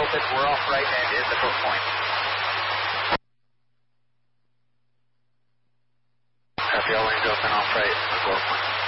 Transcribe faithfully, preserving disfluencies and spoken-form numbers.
open, we're off right and in the book point. Copy, all lanes open, off right, the book point.